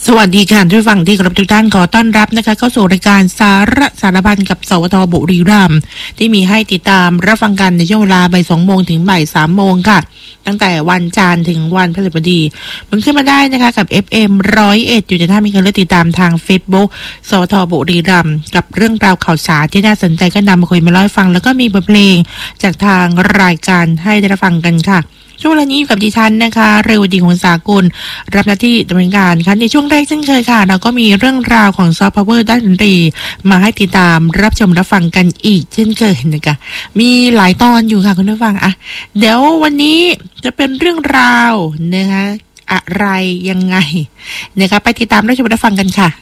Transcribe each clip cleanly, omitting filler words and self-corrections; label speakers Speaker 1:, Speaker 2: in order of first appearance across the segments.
Speaker 1: สวัสดีค่ะทุกฝั่งที่กรับทุกท่านขอต้อนรับนะคะเข้าสู่รายการสาระสารพันกับสวทบุรีรัมย์ที่มีให้ติดตามรับฟังกันในช่วงเวลาบ่าย2 โมงถึงบ่าย3 โมงค่ะตั้งแต่วันจันทร์ถึงวันพฤหัสบดีมันขึ้นมาได้นะคะกับ FM 101อยู่ในท่ามีการเลือกติดตามทาง Facebook สวทบุรีรัมย์กับเรื่องราวข่าวสารที่น่าสนใจก็นำมาคุยมาเล่าให้ฟังแล้วก็มีบทเพลงจากทางรายการให้ได้รับฟังกันค่ะช่วงเวลานี้อยู่กับดิฉันนะคะเรวดีของสากลรับหน้าที่ดำเนินการค่ะในช่วงแรกเช่นเคยค่ะเราก็มีเรื่องราวของซอฟต์พาวเวอร์ด้านดนตรีมาให้ติดตามรับชมรับฟังกันอีกเช่นเคยนะคะมีหลายตอนอยู่ค่ะคุณผู้ฟังอ่ะเดี๋ยววันนี้จะเป็นเรื่องราวนะคะอะไรยังไงนะคะไปติดตามรับชมรับฟังกันค่ะ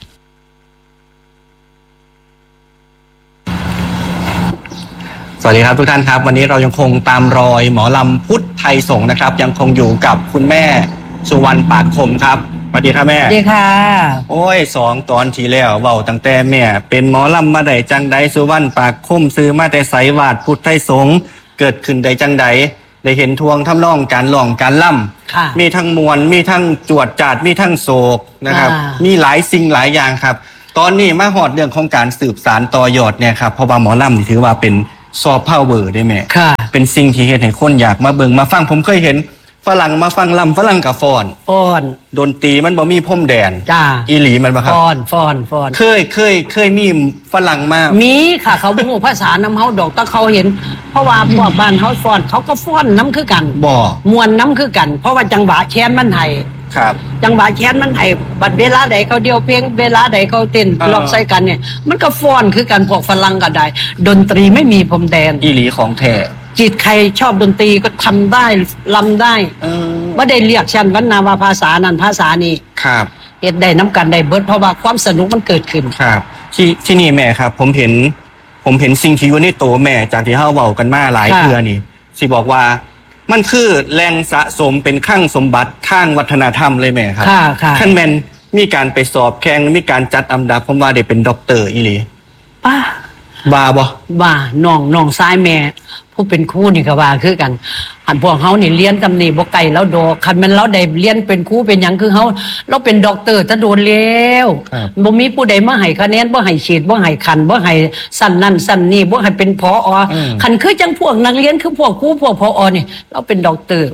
Speaker 2: สวัสดีครับทุกท่านครับวันนี้เรายังคงตามรอยหมอลำพุทธไทยสงฆ์นะครับยังคงอยู่กับคุณแม่สุวรรณปากคมครับสวัสดีครับแม่
Speaker 3: สวัสดีค่ะ
Speaker 2: โอ้ย2 ตอนที่แล้วเว้าตั้งแต่แม่เป็นหมอลำมาได้จังใดสุวรรณปากคมซื้อมาแต่ไสวาดพุทธไทยสงฆ์เกิดขึ้นได้จังใดได้เห็นทวงทำนองการร้องการล่ำมีทั้งมวลมีทั้งจวดจาดมีทั้งโศกนะครับมีหลายสิ่งหลายอย่างครับตอนนี้มาฮอดเรื่องของการสืบสานต่อยอดเนี่ยครับเพราะว่าหมอลำนี่ถือว่าเป็นซอฟต์พาวเวอร์ได้ไหมเป็นสิ่งที่เห็นให้คนอยากมาเบิ่งมาฟังผมเคยเห็นฝรั่งมาฟังลำฝรั่งกับฟ้อนดนตรีมันบ่มีพรมแดนอีหลีมันบ่ครับ
Speaker 3: ฟ้อน
Speaker 2: เคยมีฝรั่งมา
Speaker 3: มีค่ะเขาบ่ฮู้ภาษานำเฮาดอกแต่เขาเห็นเพราะว่าพวกบ้านเฮาฟ้อนเขาก็ฟ้อนน้ำคือกัน
Speaker 2: บ่
Speaker 3: ม่วนน้ำคือกันเพราะว่าจังหวะแค้นมันให้
Speaker 2: ครับ
Speaker 3: จังหวะแค้นมันให้บัดเวลาใดเขาเดียวเพลงเวลาใดเขาเต้นล็อกใส่กันเนี่ยมันก็ฟ้อนคือกันพวกฝรั่งก็ได้ดนตรีไม่มีพรมแดน
Speaker 2: อีหลีของแท้
Speaker 3: จิตใครชอบดนตรีก็ทำได้ลำได้ไม่ได้เรียกชั้นวรรณาว่าภาษานั้นภาษานี้
Speaker 2: ครับ
Speaker 3: เฮ็ดได้น้ำกันได้เบิดเพราะว่าความสนุกมันเกิดขึ้น
Speaker 2: ครับที่นี่แม่ครับผมเห็นสิ่งที่อยู่ในตัวแม่จากที่เฮาเว้ากันมาหลายเทื่อนี่สิบอกว่ามันคือแหล่งสะสมเป็นคลังสมบัติทางวัฒนธรรมเลยแม่ครับขั้นแม่นมีการไปสอบแข่งมีการจัดอันดับผมว่าได้เป็นด็อกเตอร์อีหลีบ้าบ่
Speaker 3: บ้าน้องซ้ายแม่ผู้เป็นครูนี่ก็ว่าคือกันอันพวกเฮานี่เรียนตำนี่บ่ไกลแล้วดอกคันแม่นเราได้เรียนเป็นครูเป็นหยังคือเฮาเราเป็นด็อกเตอร์ถ้าโดนแล้วบ่มีผู้ใดมาให้คะแนนบ่ให้ฉีดบ่ให้คันบ่ให้สั่นนั่นสั่นนี่บ่ให้เป็นผอ.คันคือจังพวกนักเรียนคือพวกครูพวกผอ.นี่เราเป็นด็อกเตอร์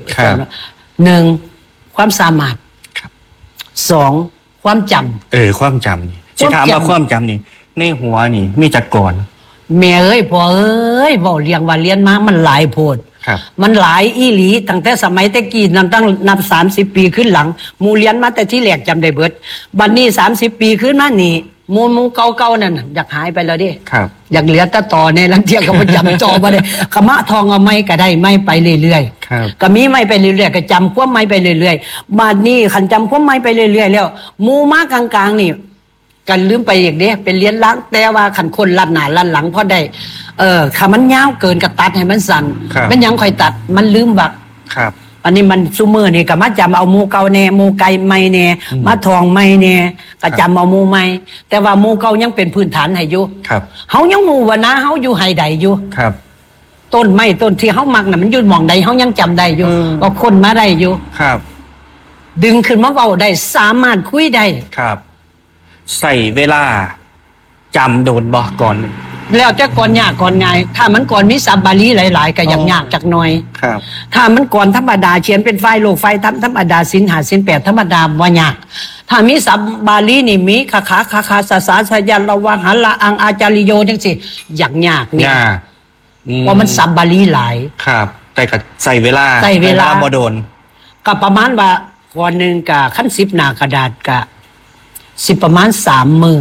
Speaker 3: 1ความสามารถ2ความจำ
Speaker 2: ความจำนี่สิถามว่าความจำนี่ในหัวนี่มีจักก่อน
Speaker 3: แม่เอ้ยพ่อเอ้ยเว้าเรียงว่าเรียนมามันหลายโพดมันหลายอีหลีตั้งแต่สมัยแต่กี้ตั้งนับ30 ปีขึ้นหลังหมู่เรียนมาแต่ที่แรกจำได้เบิดบัดนี้30 ปีขึ้นมานี่หมู่เก่าๆนั่นอยากหายไปแล้วดิอยากเหลือแต่ต่อในลังเที่ยก็บ่จำจอบ่ได้ขมะทองเอาไม้ก็ได้ไม้ไปเรื่อยๆก็มีไม้ไปเรื่อยๆก็จำความไม้ไปเรื่อยๆบัดนี้คันจำความไม้ไปเรื่อยๆแล้วหมู่มากลางๆนี่กันลืมไปอีกเด้เป็นเรียนล้างแต่ว่าขันคนลัดหน้าลัดหลังพอได้ถ้ามันยาวเกินก็ตัดให้มันสั้นมันยังค่อยตัดมันลืมบัก
Speaker 2: ครับ
Speaker 3: อันนี้มันซุมื้อนี่ก็มาจำเอาหมู่เก่าแน่หมู่ไก่ใหม่แน่มาทองใหม่แน่ก็จำเอาหมู่ใหม่แต่ว่าหมู่เก่ายังเป็นพื้นฐานให้อยู่
Speaker 2: ครับ
Speaker 3: เฮายังหมู่ว่านะเฮาอยู่ไห้ใดอยู่
Speaker 2: ครับ
Speaker 3: ต้นไม้ต้นที่เฮามักน่ะมันอยู่หม่องใดเฮายังจำได้อยู่ก็คนมาได้อยู่
Speaker 2: ครับ
Speaker 3: ดึงขึ้นมาเว้าได้สามารถคุยได้
Speaker 2: ครับใส่เวลาจำโดนบอกก่อน
Speaker 3: แล้วจะก่อนยากก่อนง่ายถ้ามันก่อนมีศัพท์บาลีหลายๆก็ยากจักหน่อย
Speaker 2: ครับ
Speaker 3: ถ้ามันก่อนธรรมดาเขียนเป็นไฟล์โลกไฟล์ธรรมดาศีล5ศีล8ธรรมดาบ่ยากถ้ามีศัพท์บาลีนี่มีคาสสาสยันระวังหันละอังอาจาริโยจังซี่ยากนี่เพราะมันศัพท์บาลีหลาย
Speaker 2: ครับแต่ก็ใส่เวลาบ่โดน
Speaker 3: ก็ประมาณว่าก่อนนึงก็คัน10หน้ากระดาษก็สิประมาณ3 มื้อ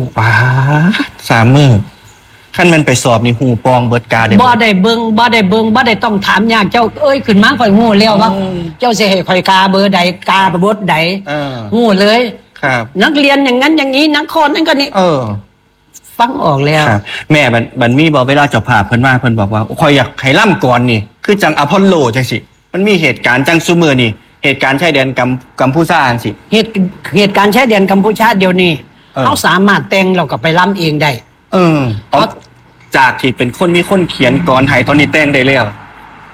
Speaker 2: 3 มื้อขั้นมันไปสอบนี่หูปองเบิดกาได้
Speaker 3: บ่ได้เบิ่งบ่ได้ต้องถามยากเจ้าขึ้นมาค่อยฮู้แล้วว่าเจ้าสิให้ข่อยกาเบอร์ใดกาบทใดฮู้เลย
Speaker 2: ครับ
Speaker 3: นักเรียนอย่างนั้นอย่างนี้นักคอนนั่นก็นี่ฟังออกแล้ว
Speaker 2: แม่มันมีบ่เวลาเจ้าภาพเพิ่นมาเพิ่นบอกว่าข่อยอยากให้ล่ำก่อนนี่คือจังอพอลโลจังสิมันมีเหตุการณ์จังซุมื้อนี่เหตุการณ์ชายแดนกัมพูชาสิ
Speaker 3: เหตุการณ์ชายแดนกัมพูชาเดี๋ยวนี้เขาสามารถแต่งเราก็ไปล้ำเองได้
Speaker 2: จากที่เป็นคนมีคนเขียนก่อนให้ตอนนี้แต่งได้แล้ว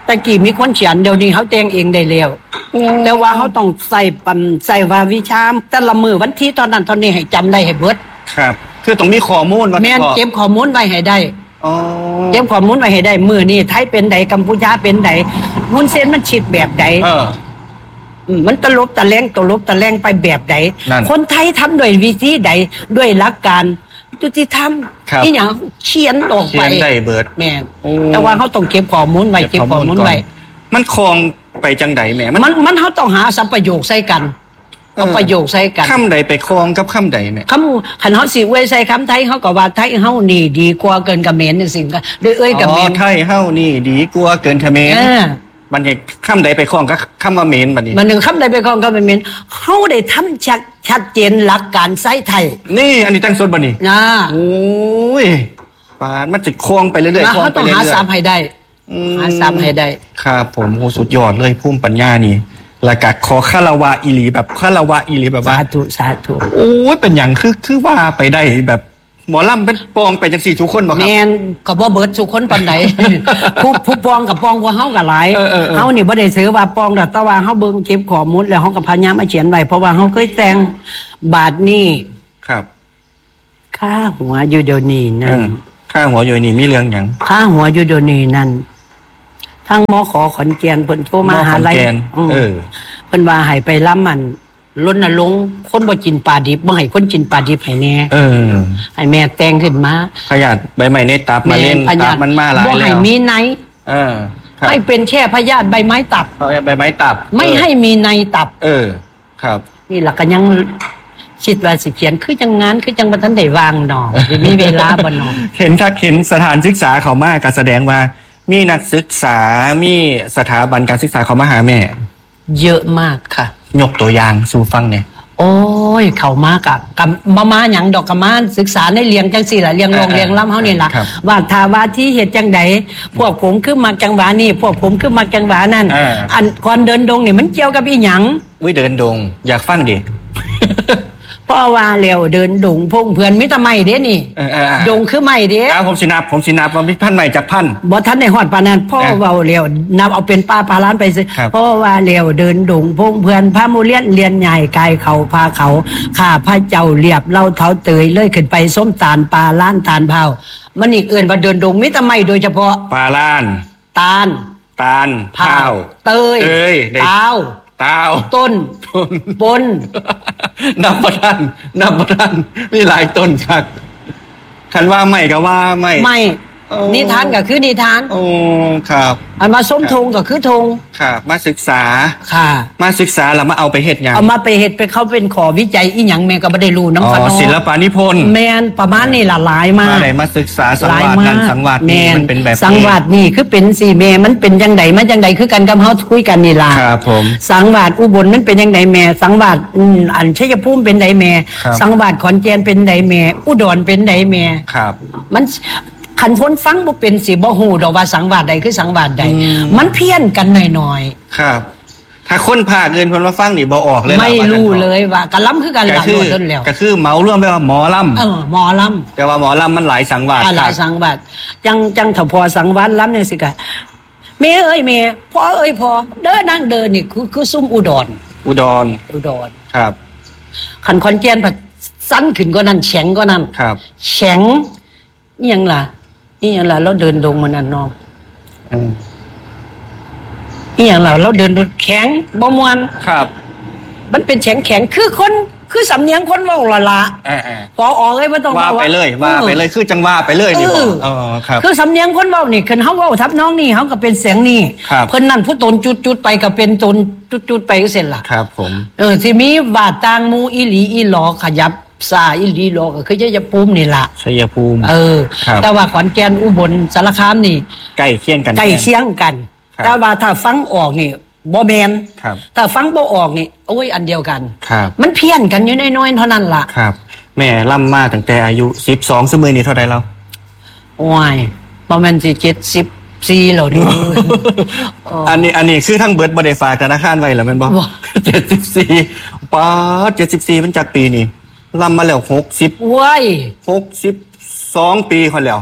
Speaker 3: แต่กี้มีคนเขียนเดี๋ยวนี้เขาแต่งเองได้แล้วแต่ว่าเขาต้องใส่ว่าวิชาแต่ละมือวันที่ตอนนั้นตอนนี้ให้จำได้ให้เบิด
Speaker 2: ครับคือต้องมีข้อมูล
Speaker 3: แม่นเก็บข้อมูลไว้ให้ได้เก็บข้อมูลไว้ให้ได้มือนี่ไทยเป็นใดกัมพูชาเป็นใดวุ้นเส้นมันฉีดแบบใดมันตลบตะแลงไปแบบใดคนไทยทำด้วยวิธีใดด้วยหลักการยุติธรรมนี่อย่างเขียนออกไป
Speaker 2: ได้เบิด
Speaker 3: แม่แต่ว่าเขาต้องเก็บข้อมูลไว้
Speaker 2: มันคลองไปจังใดแม่
Speaker 3: มันเขาต้องหาสัมประโยคใส่กันเอาประโยคใส่กัน
Speaker 2: คำใดไปคลองกับคำใดแม่
Speaker 3: คำขันเขาสิเว้ยใส่คำไทยเขาก็ว่าไทยเฮานี่ดีกว่าเกินเขมรนี่สิ่งก็ด้วยเขมร
Speaker 2: ไทยเฮานี่ดีกว่าเกินเขมรมันเห็นคำใดไปคลองก็คำว่าเมนบัดนี้
Speaker 3: มันหนึ่งคำใดไปคลองก็เมนเขาได้ทำชัดเจนหลักการใส่ไทย
Speaker 2: นี่อันนี้ตั้งสดบัดนี้โอ้ยปานมันจะคลองไปเรื่อย
Speaker 3: ๆคลองไปเรื่อยๆหาซ้ำให้ได้
Speaker 2: ครับผมโหสุดยอดเลยภูมิปัญญานี่แล้วก็ขอคารวะอีหลีแบบคารวะอีหลีแบบว่า
Speaker 3: สาธุ
Speaker 2: โอ้ยเป็นอย่างคือว่าไปได้แบบหมอลำเป็นปองไปจังสี่ทุกคนบ่ครับ
Speaker 3: แม่นก็บ่เบิดทุกคนปานใดผู้ปองกับปองกว่าเฮาก็หลายเฮานี่บ่ได้ซื้อว่าปองแต่ว่าเฮาเบิ่งเก็บข้อมูลแล้วเฮาก็พยายามมาเขียนไว้เพราะว่าเฮาเคยแต่งบาทนี้
Speaker 2: ครับ
Speaker 3: ค่าหัวอยู่เดี๋ยวนี้นั่น
Speaker 2: ค่าหัวอยู่นี่มีเรื่องหยัง
Speaker 3: ค่าหัวอยู่เดี๋ยวนี้นั่นทั้งมข.ขอนแก่นเพิ่นโทรมาหาไลเพิ่นว่าให้ไปล้ำมันรณรงค์คนบ่กินปลาดิบบ่ให้คนกินปลาดิบให้แน่ให้แม่แต่งขึ้นมา
Speaker 2: ขยัดใบไม้ในตับมาเล่นตับมันมาหลายแล้ว
Speaker 3: บ่ให้มีไนให้เป็นแค่พยาธิใบไม้ตับ
Speaker 2: ใบไม้ตับ
Speaker 3: ไม่ให้มีในตับ
Speaker 2: ครับ
Speaker 3: นี่ล่ะก็ยังคิดว่าสิเขียนคือจังงานคือจังบ่ทันได้วางดอกมีเวลาบ่น้อ
Speaker 2: เห็นสถานศึกษาเขามาก็แสดงว่ามีนักศึกษามีสถาบันการศึกษาเขามาหาแม่
Speaker 3: เยอะมากค่ะ
Speaker 2: ยกตัวอย่างสู่ฟังเนี่ย
Speaker 3: โอ้ยเขามากะกับมาหยังดอกกะมาศึกษาในเรียงจังสี่ล่ะเรียงโรงเรียงล้ำเฮานี่ล่ะว่าทาวาที่เฮ็ดจังไดพวกผมคือมักจังหวะนี่พวกผมคือมักจังหวะนั่นอันก่อนเดินดงนี่มันเกี่ยวกับอีหยัง
Speaker 2: เดินดงอยากฟังดิ
Speaker 3: เพราะว่าแล้วเดินดงพงเพื่อนมิตรใหม่เด้นี่ดงคือใหม่เด้
Speaker 2: ผมสินับว่ามีพันใหม่จากพัน
Speaker 3: บ่ทันได้ฮอดปานนั้นพ่อเว้าแล้วนับเอาเป็นป้าพาล้านไปสิเพราะว่าแล้วเดินดงพงเพื่อนพระมูเรียนใหญ่กายเขาพาเขาข้าพระเจ้าเรียบเล่าเท้าเตยเลยขึ้นไปส้มตาลปลาล้านตาลเผามันอีกเอื่นว่าเดินดงมิตรใหม่โดยเฉพาะ
Speaker 2: ปลาล้าน
Speaker 3: ตาล
Speaker 2: เผา
Speaker 3: เตยเต้าต้นปน
Speaker 2: นับประทันมีหลายต้นครับคันว่าไม่ก็ว่าไม่
Speaker 3: นิทานก็คือนิทาน
Speaker 2: โอ้ครับ
Speaker 3: อันมาส้มธงก็คือธง
Speaker 2: ครับมาศึกษา
Speaker 3: ค่ะ
Speaker 2: มาศึกษาแล้วมาเอาไปเฮ็ดหยัง
Speaker 3: เอามาไปเฮ็ดไปเขาเป็นขอวิจัยอีหยังแม่ก็บ่ได้รู้นำ
Speaker 2: กันศิลปะนิพนธ์
Speaker 3: แม่นประมาณนี้ล่ะหลายมาก
Speaker 2: มาศึกษาสังวาสนั้นสังวาสนี่มันเป็นแบบ
Speaker 3: สังวาสนี่คือเป็นสิแม่มันเป็นจังได๋มันจังได๋คือกันกับเฮาคุยกันนี่ล่ะ
Speaker 2: ครับผม
Speaker 3: สังวาสอุบลมันเป็นจังได๋แม่สังวาสอันชัยภูมิเป็นไดแม่สังวาสขอนแก่นเป็นไดแม่อุดรเป็นไดแม่
Speaker 2: ครับ
Speaker 3: มันขันพ้นฟังบ่เป็นสิบ่ฮู้ดอกว่าสังวาสใดคือสังวาสใดมันเพี้ยนกันหน่อย
Speaker 2: ๆครับถ้าคนภาคอื่นเพิ่นมาฟังนี่บ่ออกเลย
Speaker 3: ไม่รู้เลยว่ากะล้ำคือกันล่ะต้นแล้ว
Speaker 2: ก็คือเมารวมไปว่าหมอลำ
Speaker 3: หมอลำ
Speaker 2: แต่ว่าหมอลำมันหลายสังวาส
Speaker 3: หลายสังวาสจังถ้าพอสังวาสลำจังสิกะแม่เอ้ยแม่พ่อเอ้ยพ่อเด้อนั่งเดินนี่คือซุ่มอุดร
Speaker 2: ครับ
Speaker 3: ขันขอนแก่นผัดสั้นขึ้นกว่านั้นแข็งกว่านั้น
Speaker 2: ครับ
Speaker 3: แข็งอีหยังล่ะเราเดินดงมันนั่นน้องอีหยังล่ะเราเดินแข็งบ่ม่วน
Speaker 2: ครับ
Speaker 3: มันเป็นแข็งคือสำเนียงคนเว้าละพอออกเลยบ่ต้อง
Speaker 2: ว่าไปเลยคือจังว่าไปเลยนี่บ่ครับ
Speaker 3: คือสำเนียงคนเว้านี่คันเฮาเว้าทับน้องนี่เฮาก็เป็นเสียงนี่เพิ่นนั่นผู้ตนจุดๆไปก็เป็นตนจุดๆไปก็เสร็จล่ะ
Speaker 2: ครับผม
Speaker 3: สิมีบาดต่างหมู่อีหลีอีหลอขยับซาอีหลีโลก็คือชัยภูมินี่ล่ะ
Speaker 2: ชัยภูมิ
Speaker 3: แต่ว่าขอนแก่นอุบลสารคามนี่
Speaker 2: ใกล้เคียงกัน
Speaker 3: แต่ว่าถ้าฟังออกนี่บ่แม่นถ้าฟังบ่ออกนี่โอ้ยอันเดียวกันมันเพี้ยนกันอยู่น้อยๆเท่านั้นล่ะ
Speaker 2: ครับแม่ล่ำมาตั้งแต่อายุ12ซุมื้อนี้เท่าใดแล้ว
Speaker 3: โอ้ยประมาณ74แล้วนี่
Speaker 2: อันนี้คือทั้งเบิดบ่ได้ฝากธนาคารไว้แล้วแม่นบ่74ป๊าด74มันจักปีนี่ลำมาแล้ว60
Speaker 3: ว้ย
Speaker 2: 62 ปีคนแล้ว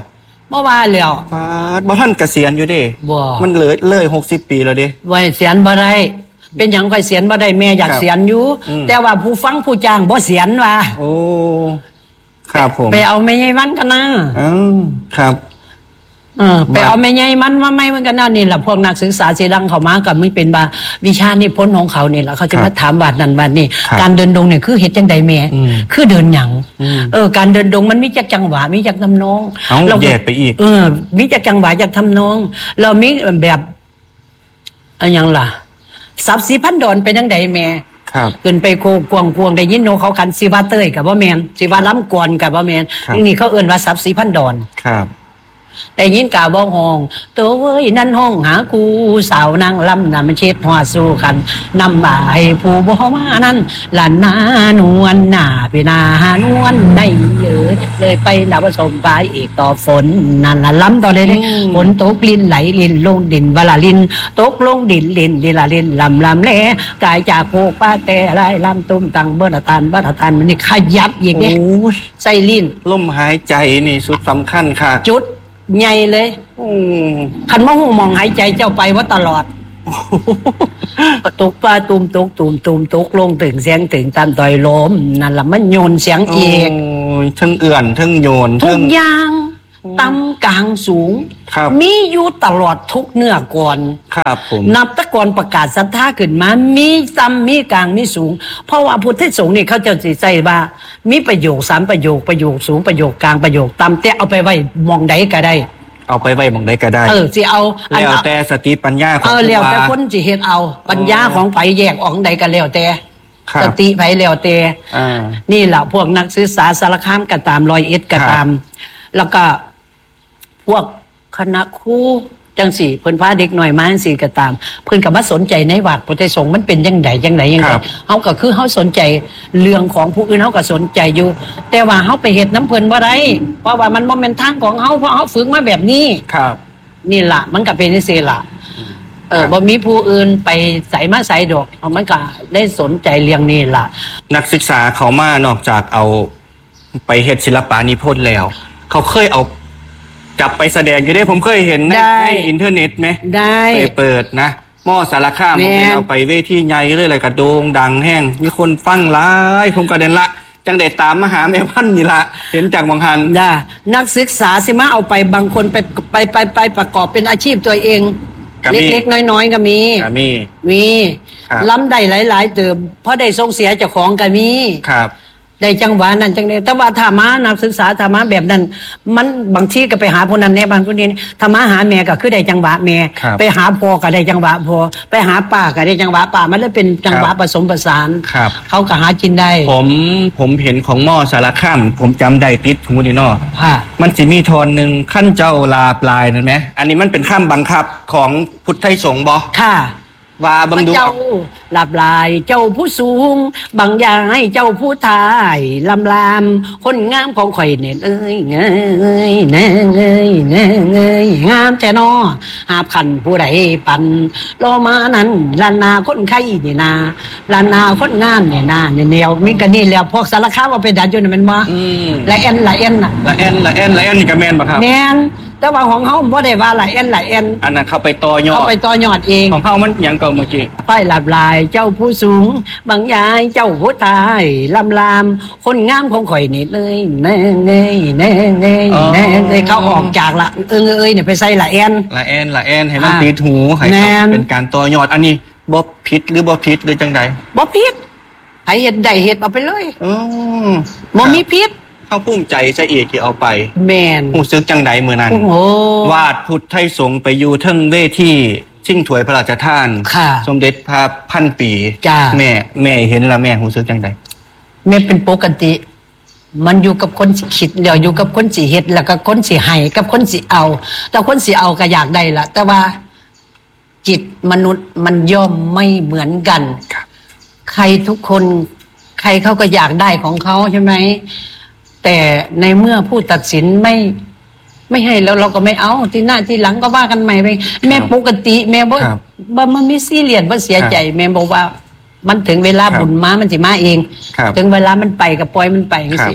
Speaker 3: บ่ว่าแล้ว
Speaker 2: ฟาดบ่ท่านเกษียณอยู่เด้
Speaker 3: บ่
Speaker 2: มันเลย60 ปีแล้วเด้
Speaker 3: ไว้เสียนบ่ได้เป็นหยังค่อยเสียนบ่ได้แม่อยาก
Speaker 2: ครับ
Speaker 3: เสียนอยู่ แต่ว่าผู้ฟังผู้จ้างบ่เสียนว่า
Speaker 2: โอ้ครับผม
Speaker 3: ไปเอาแม่ใหญ่วันกันนะ
Speaker 2: ครับ
Speaker 3: ไปเอาแม่ใหญ่มันมาไม่เหมือนกันนะนี่แหละพวกนักศึกษาสิรังเข้ามากับไม่เป็นบาวิชานี่พ้นของเขานี่แหละเขาจะมาถามบาดนั้นบาดนี้การเดินดงเนี่ยคือเฮ็ดจังใดแม่คือเดินหยังการเดินดงมันมีจักจังหวะมีจักทำนอง
Speaker 2: เราแยกไปอีก
Speaker 3: มีจักจังหวะจักทำนองเรามีแบบอะไรอย่างล่ะสับสีพันดอนเป็นจังใดแม่ขึ้นไปโคกวงได้ยินโนเขาคันสิว่าเต้ยกับว่าแมนสิว่าล้ำกวนกับว่าแมนนี่เขาเอื่นว่าสับสีพันดอน
Speaker 2: ครับ
Speaker 3: แต่ยินกาบ้องห้องตัวเว้ยนั่นห้องหากูสาวนางลำน่ะมันเช็ดหัวสู้กันนำบ่ายผู้บ่มานั่นหลานนานวลหน้าไปนานวลได้เลยไปนับผสมปลายเอกต่อฝนนั่นละล้ำต่อเลยฝนตกลินไหลลินลงดินวลาลินตกลงดินลินดิลาลินลำแล่กายจากโคกป้าแต่ไรลำตุ้มตังเบิดตันมันนี่ขยับอย่างนี้ใส่ลิ้น
Speaker 2: ลมหายใจนี่สุดสำคัญค่ะ
Speaker 3: จุดใหญ่เลยคันมะหูมองหายใจเจ้าไปว่าตลอดตกปลาตุ่มตกลงถึงเสียงถึงตามต่อยลมนั่นละมันโยนเสียงเอง
Speaker 2: ทั้งเอื่อนทั้งโยน
Speaker 3: ทุกอย่างต่ำกลางสูงมีอยู่ตลอดทุกเนื้อก่อน
Speaker 2: ครับผม
Speaker 3: นับตะกอนประกาศศรัทธาขึ้นมามีต่ำมีกลางมีสูงเพราะว่าพุทธสงฆ์นี่เขาจะใส่ว่ามีประโยค3ประโยคสูงประโยคกลางประโยคต่ำแต่เอาไปไว้มองใดก็ได้
Speaker 2: เอาไปไว้มองใดก็ได้
Speaker 3: สิเอา
Speaker 2: แล้วแต่สติปัญญาของ
Speaker 3: แล้วแต่คนสิเฮ็ดเอาปัญญาของไผแยกออกใดก็แล้วแต่สติไผแล้วแต่นี่แหละพวกนักศึกษาสารคามก็ตาม101ก็ตามแล้วก็พวกคณะครูจังสี่เพิ่นพาเด็กหน่อยมาจังสี่ก็ตามเพิ่นก็มาสนใจในวัดพุทธสงฆ์มันเป็นจังไดเฮาก็คือเฮาสนใจเรื่องของผู้อื่นเฮาก็สนใจอยู่แต่ว่าเฮาไปเฮ็ดน้ำเพิ่นบ่ได้เพราะว่ามันบ่แม่นทางของเฮาเพราะเฮาฝึกมาแบบนี้
Speaker 2: ครับ
Speaker 3: นี่ล่ะมันก็เป็นจังซี่ล่ะบ่มีผู้อื่นไปใส่มาใส่ดอกมันก็ได้สนใจเรื่องนี้ล่ะ
Speaker 2: นักศึกษาเขามานอกจากเอาไปเฮ็ดศิลปะนิพนธ์แล้วเขาเคยเอาจับไปแสดงอยู่ได้ผมเคยเห็นในอินเทอร์เน็ตไหม
Speaker 3: ได้
Speaker 2: ไปเปิดนะหม้อสารคามผมเอาไปเวทีใหญ่เลยอะไรกระโดงดังแห้งมีคนฟังหลายผมกระเด็นละจังเด็ดตามมหาแม่พันนี่ละเห็นจากบางฮัน
Speaker 3: นักศึกษาสิมาเอาไปบางคนไปประกอบเป็นอาชีพตัวเองเล็กๆน้อยๆก็มีล้ำได้หลายๆเติมเพราะได้ส่งเสียเจ้าของก็มี
Speaker 2: ครับ
Speaker 3: ได้จังหวะนั้นจังเลยแต่ว่าถ้ามานักศึกษาถ้ามาแบบนั้นมันบางทีก็ไปหาคนนั้นแน่บางคนนี้ถ้ามาหาแม่ก็คือได้จังหวะแม่ไปหาพ่อก็ได้จังหวะพ่อไปหาป้าก็ได้จังหวะป้ามันเลยเป็นจังหวะผสมผสานเขาก็หากินได้
Speaker 2: ผมเห็นของหม้อสารคามผมจำได้ติดหูนี่เนาะมันสิมีทอนหนึ่งขั้นเจ้าลาปลายนั่นไหมอันนี้มันเป็นข้ามบังคับของพุทธไทยสงฆ์บ่
Speaker 3: ค่ะ
Speaker 2: ว่าบังดู
Speaker 3: เจ้าหลับลายเจ้าผู้สูงบางอย่างให้เจ้าผู้ทายลำคนงามของข่อยเนี่ยเอ้ยเงยเงยงามแท้นอหาบขันผู้ใดปันรอมานั้นลานนาคนไข่นี่นาลานนาคนงามเนี่ยนาเนี่ยแนวมิกันนี่แล้วพวกสารคามว่าเป็นดันจนมันมาละเอ็นน่ะ
Speaker 2: ละเอ็นนี่ก็แมนป่ะครับ
Speaker 3: แมนแต่ว่าของเขาบ่ได้ว่าหลายเอ็น
Speaker 2: อันนั้นเข้าไปต่อยอ
Speaker 3: ดเอง
Speaker 2: ของเขามันยังเก่าเมื่อกี้
Speaker 3: ป้ายหลับลายเจ้าผู้สูงบางยายเจ้าผู้ตายลำคนงามของข่อยนี่เลยเงยเขาออกจากละเนี่ยไปใส่ละเอ็น
Speaker 2: ให้มันตีหูให้เป็นการต่อยอดอันนี้บ่ผิดหรือบ่ผิดหรือจังใด
Speaker 3: บ่ผิดให้เฮ็ดได้เฮ็ดเอาไปเลยบ่มีผิด
Speaker 2: เขาภูมิใจซะอีกที่เอาไป
Speaker 3: แม่น
Speaker 2: รู้สึกจังใดมื้อนั้นวาดพุทธไทยสงฆ์ไปอยู่เทิงเวทีชิงถ้วยพระราชทานสมเด็จพระพันปีแม่เห็นแล้วแม่รู้สึกจังใด
Speaker 3: แม่เป็นปกติมันอยู่กับคนสิคิดแล้วอยู่กับคนสิเฮ็ดแล้วก็คนสิให้กับคนสิเอาแต่คนสิเอาก็อยากได้ล่ะแต่ว่าจิตมนุษย์มันย่อมไม่เหมือนกันใครทุกคนใครเขาก็อยากได้ของเขาใช่ไหมแต่ในเมื่อผู้ตัดสินไม่ให้แล้วเราก็ไม่เอาที่หน้าที่หลังก็ว่ากันใหม่ไปแม่ปกติแม่บ่มันไม่ซีเรียสบ่เสียใจแม่บอกว่ามันถึงเวลาบุญมามันสิมาเองถึงเวลามันไปก็ปล่อยมันไปจังซี่เนี่ย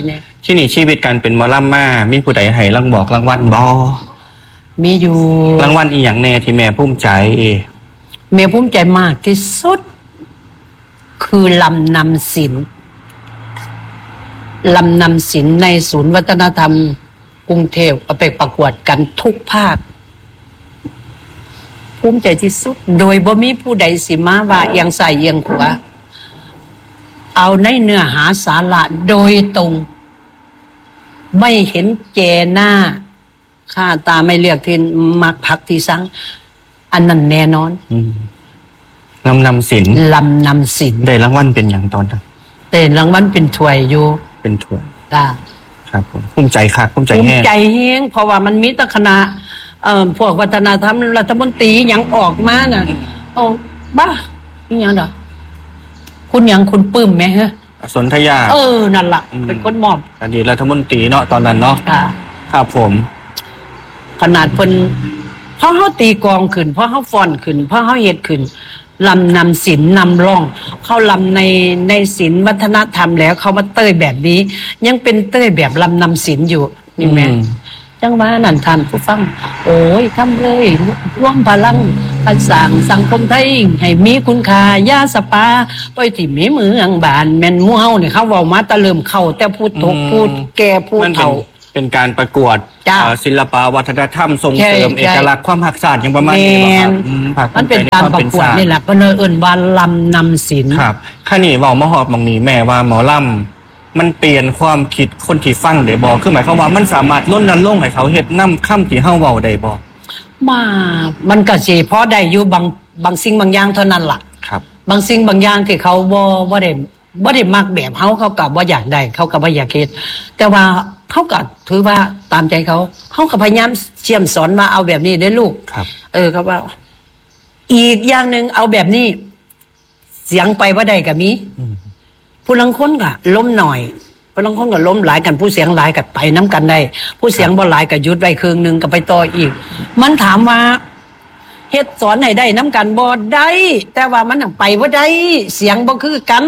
Speaker 2: ที่นี่ชีวิตการเป็นหมอลำมามีผู้ใดให้รางวัลบ่
Speaker 3: มีอยู่
Speaker 2: รางวัลอีหยังแน่ที่แม่ภูมิใจ
Speaker 3: แม่ภูมิใจมากที่สุดคือลำนำศิลป์ในศูนย์วัฒนธรรมกรุงเทพเอาไปประกวดกันทุกภาคภูมิใจที่สุดโดยบ่มีผู้ใดสิมาว่าเอียงซ้ายเอียงขวาเอาในเนื้อหาสาระโดยตรงไม่เห็นแก่หน้าข้าตาไม่เลือกที่มักพักที่สังอันนั้นแน่นอน
Speaker 2: ลำนำศิลป์ได้รางวัลเป็นอย่างตอนนั้น
Speaker 3: แต่รางวัลเป็นถ้วยอยู่
Speaker 2: เป็นถ้วยครับผมภูมิใจครับภูมิใจแห้
Speaker 3: งเพราะว่ามันมีแต่คณะพวกวัฒนธรรมรัฐมนตรียังออกมาน่ะโอ้บ้านี่ยังเหรอคุณยังคุณปื้มไหมฮะ
Speaker 2: สนธยา
Speaker 3: นั่นล่ะเป็นคนมอบ
Speaker 2: อดีตรัฐมนตรีเนาะตอนนั้นเนาะครับผม
Speaker 3: ขนาดเพิ่นเพราะเขาตีกองขึ้นเพราะเขาฟ้อนขึ้นเพราะเขาเฮ็ดขึ้นลำนำศิลป์นำร้องเขาลำในศิลป์วัฒนธรรมแล้วเขามาเต้ยแบบนี้ยังเป็นเต้ยแบบลำนำศิลป์อยู่นี่แม่จังว่านั่นท่านผู้ฟังโอ้ยทำเลยร่วมพลังกันสร้างสังคมไทยให้มีคุณค่ายาสปาไปที่มีเมืองบ้านแม่นหมู่เฮานี่เขาเว้ามาตะเริ่มเข้าแต่พูดตกพูดแก่พูดเฒ่า
Speaker 2: เป็นการประกวดศิลปวัฒนธรรมส่งเสริมเอกลักษณ์ความหักษาอย่างประมาณนี้
Speaker 3: ครับมันเป็นการประกวดนี่แหละก็เอิ้นว่าลำนำศิลป์
Speaker 2: ครับข้านี่เว้ามาฮอดหม่องนี้แม่ว่าหมอลำมันเปลี่ยนความคิดคนที่ฟังได้บ่คือหมายความว่ามันสามารถรณรงค์ให้เขาเฮ็ดนำคำที่เฮาเว้าได้บ่
Speaker 3: มันก็สิพอได้อยู่บางสิ่งบางอย่างเท่านั้นล่ะ
Speaker 2: ครับ
Speaker 3: บางสิ่งบางอย่างที่เขาบ่ได้มักแบบเขาก็บ่อยากได้เขาก็บ่อยากเฮ็ดแต่ว่าเขาก็ถือว่าตามใจเขาก็พยายามเชี่ยมสอนว่าเอาแบบนี้ได้ลูก
Speaker 2: ครับ
Speaker 3: เขาว่าอีกอย่างนึงเอาแบบนี้เสียงไปว่าได้ก็มีผู้ลังคนก็ล้มหน่อยผู้ลังคนก็ล้มหลายกันผู้เสียงหลายก็ไปน้ำกันได้ผู้เสียงบ่หลายก็หยุดไว้ครึ่งนึงก็ไปต่ออีกมันถามว่าเฮ็ดสอนให้ได้น้ำกันบ่ได้แต่ว่ามันไปบ่ได้เสียงบ่คือกัน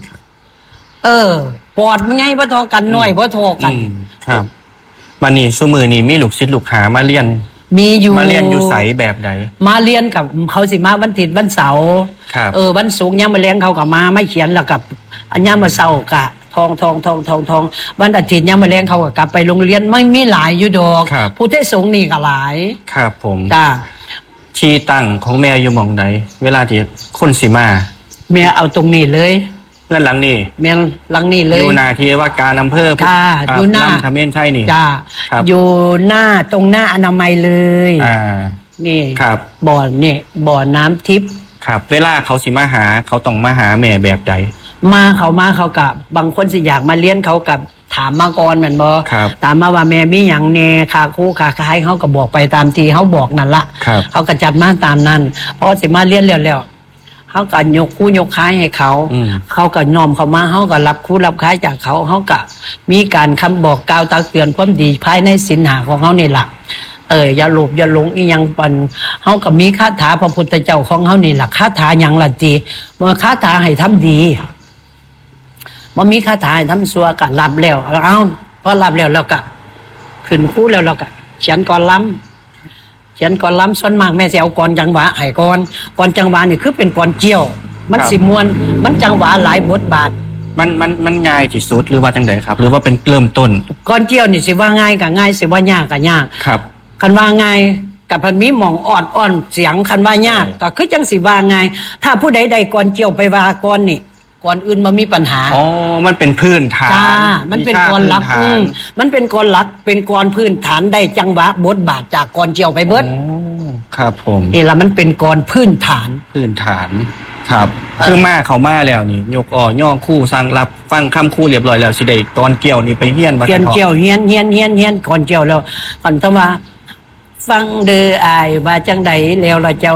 Speaker 3: ปอดมันไงบ่ทอกันน้อยบ่ทอกัน
Speaker 2: ครับบัดนี้ซุมื้อนี้มีลูกศิษย์ลูกหามาเรียน
Speaker 3: มีอยู่
Speaker 2: มาเรียนอยู่ไสแบบใด
Speaker 3: มาเรียนกับเขาสิมาวันอาทิตย์วันเสาร์วันศุกร์ยามมื้อแลงเขาก็มาไม่เขียนแล้วกับอันยามมื้อเช้าก็ทองวันอาทิตย์ยามมื้อแลงเขาก็กลับไปโรงเรียนไม่มีหลายอยู่ดอกผู้เทศสงฆ์นี่ก็หลาย
Speaker 2: ครับผม
Speaker 3: จ้า
Speaker 2: ที่ตั้งของแม่อยู่หม่องใดเวลาที่คนสิมา
Speaker 3: แม่เอาตรงนี้เลย
Speaker 2: เรื่องหลังนี่
Speaker 3: แม่หลังนี่เลย
Speaker 2: อยู่หน้าที่ว่าการอำเภอ
Speaker 3: อยู่หน้า
Speaker 2: ทำเม่นใช่นี่
Speaker 3: จ้าอยู่หน้าตรงหน้าอนามัยเลยนี่
Speaker 2: ครับ
Speaker 3: บ่อน้ำทิพย์
Speaker 2: ครับเวลาเขาสิมาหาเขาต้องมาหาแม่แบบใด
Speaker 3: เขากับบางคนสิอยากมาเลี้ยงเขากับถามมาก่อนแม่นบ่ถามมาว่าแม่มีหยังแน่ค่าคู่ค่าขายเขาก็บอกไปตามที่เขาบอกนั่นละเขาก็จัดมาตามนั้นเพราะสิมาเลี้ยงแล้วเขาก็ยกคู่ยกขายให้เขาก็น้อมเขามาเขาก็รับคู่รับขายจากเขาก็มีการคำบอกกล่าวตักเตือนความดีภายในศีลหาของเขานี่แหละอย่าหลบอย่าหลงอีหยังปันเขาก็มีคาถาพระพุทธเจ้าของเขานี่แหละคาถาหยังละจีเมื่อคาถาให้ทำดีมันมีคาถาให้ทำซัวก็รับแล้วพอรับแล้วก็ขึ้นคู่แล้วเราก็เขียนก่อนล้ำส่วนมากแม่สิเอาก่อนจังหวะให้ก่อนจังหวะนี่คือเป็นก่อนเจียวมันสิมวนมันจังหวะหลายบทบาท
Speaker 2: มันง่ายที่สุดหรือว่าจังไดครับหรือว่าเป็นเริ่มต้น
Speaker 3: ก่อนเจียวนี่สิว่าง่ายก็ง่ายสิว่ายากก็ยาก
Speaker 2: ครับ
Speaker 3: คันว่าง่ายกับพันมีหม่องอ่อนเสียงคันว่ายากก็คือจังสิว่าง่ายถ้าผู้ใดก่อนเจียวไปว่าก่อนนี่ก่อนอื่นมันมีปัญหา
Speaker 2: มันเป็นพื้นฐาน
Speaker 3: มันเป็นก่อนหลักมันเป็นก่อนหลักเป็นก่อนพื้นฐานได้จังหวะบทบาทจากก่อนเจียวไปเบิด
Speaker 2: ครับผม
Speaker 3: นี่ละมันเป็นก่อนพื้นฐาน
Speaker 2: ครับคือมาเขามาแล้วนี่ยกย่อคู่สั่งรับฟังคำคู่เรียบร้อยแล้วสิได้ตอนเกี่ยวนี่ไปเฮียน
Speaker 3: ว่าเกี่ยวเฮียนก่อนเกี่ยวแล้วก่อนต้องมาฟังเด้ออายว่าจังใดแล้วเราจะ